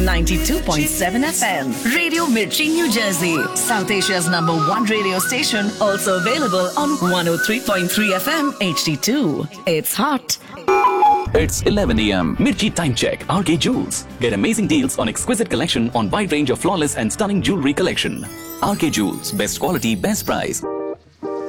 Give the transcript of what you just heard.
92.7 FM. Radio Mirchi, New Jersey. South Asia's #1 radio station. Also available on 103.3 FM HD2. It's hot. It's 11 a.m. Mirchi Time Check. RK Jewels. Get amazing deals on exquisite collection on wide range of flawless and stunning jewelry collection. RK Jewels. Best quality, best price.